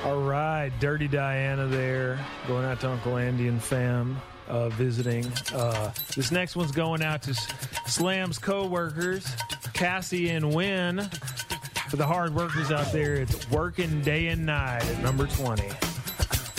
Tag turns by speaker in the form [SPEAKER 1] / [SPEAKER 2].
[SPEAKER 1] All right, Dirty Diana there, going out to Uncle Andy and fam, visiting. This next one's going out to Slam's co-workers, Cassie and Wynn. For the hard workers out there, it's working day and night at number 20.